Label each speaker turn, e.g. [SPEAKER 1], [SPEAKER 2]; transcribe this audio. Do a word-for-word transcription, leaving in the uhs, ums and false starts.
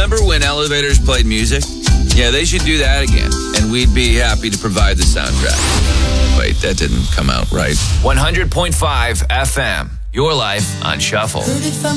[SPEAKER 1] Remember when elevators played music? Yeah, they should do that again, and we'd be happy to provide the soundtrack. Wait, that didn't come out right.
[SPEAKER 2] one hundred point five F M. Your life on Shuffle.